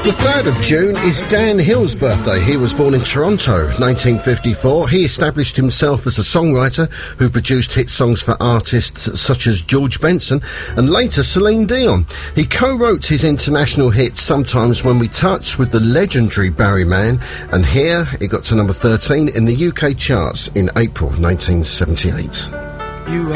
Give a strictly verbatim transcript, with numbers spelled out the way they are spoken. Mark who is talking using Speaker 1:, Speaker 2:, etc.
Speaker 1: The third of June is Dan Hill's birthday. He was born in Toronto, nineteen fifty-four. He established himself as a songwriter who produced hit songs for artists such as George Benson and later Celine Dion. He co-wrote his international hit Sometimes When We Touch with the legendary Barry Mann, and here it got to number thirteen in the U K charts in April nineteen seventy-eight.
Speaker 2: You